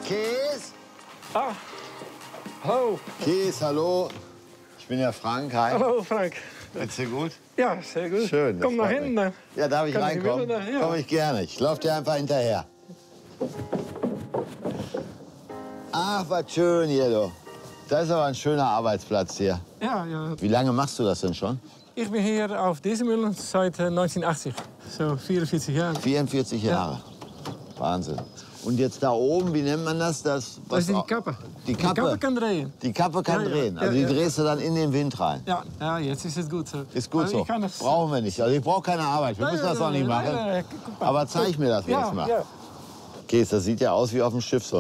Kees? Ah, hallo. Kees, hallo. Ich bin ja Frank. Hi. Hallo Frank. Geht's dir gut? Ja, sehr gut. Schön. das Komm nach freut hinten. mich. Ja, darf ich Kann ich reinkommen? wieder, ja. Komme ich gerne. Ich laufe dir einfach hinterher. Ach, was schön hier, du. Das ist aber ein schöner Arbeitsplatz hier. Ja, ja. Wie lange machst du das denn schon? Ich bin hier auf diesem Müll seit 1980. So 44 Jahre. 44 Jahre. Wahnsinn. Und jetzt da oben, wie nennt man das? Das ist die Kappe. Die Kappe? Die Kappe kann drehen. Die Kappe kann Ja, ja. drehen. Also Ja, die ja. drehst du dann in den Wind rein. Ja, ja, jetzt ist es gut so. Ist gut Also so. ich kann das- Brauchen wir nicht. Also ich brauche keine Arbeit. Wir Nein, müssen das nein, auch nicht nein, machen. nein, nein, guck mal. Aber zeig mir das Ja, jetzt mal. ja. Kees, das sieht ja aus wie auf dem Schiff so